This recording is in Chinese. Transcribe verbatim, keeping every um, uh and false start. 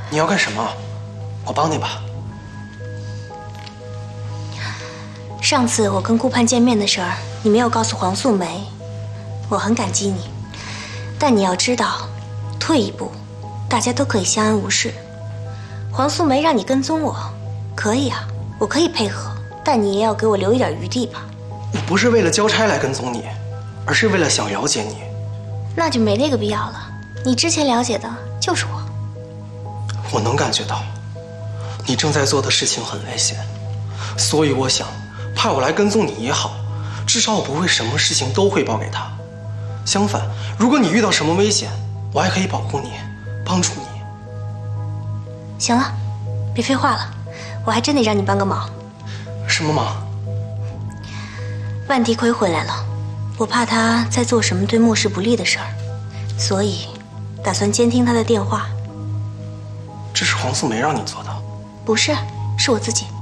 你要干什么？我帮你吧。 上次我跟顾盼见面的事儿，你没有告诉黄素梅，我很感激你。但你要知道，退一步，大家都可以相安无事。黄素梅让你跟踪我，可以啊，我可以配合，但你也要给我留一点余地吧。 我不是为了交差来跟踪你，而是为了想了解你。 那就没那个必要了。你之前了解的就是我。 我能感觉到，你正在做的事情很危险，所以我想。 派我来跟踪你也好，至少我不会什么事情都汇报给他。相反，如果你遇到什么危险，我还可以保护你，帮助你。 行了，别废话了，我还真得让你帮个忙。 什么忙？ 万迪奎回来了，我怕他在做什么对莫氏不利的事儿，所以打算监听他的电话。 这是黄素梅让你做的？ 不是，是我自己。